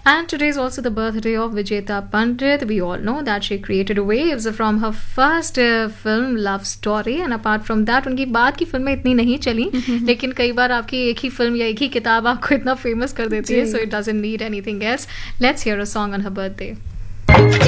And today is also the birthday of Vijeta Pandit. We all know that she created waves from her first film Love Story, and apart from that उनकी बाद की फिल्में इतनी नहीं चली, लेकिन कई बार आपकी एक ही फिल्म या एक ही किताब आपको इतना फेमस कर देती है, so it doesn't need anything else. Let's hear a song on her birthday.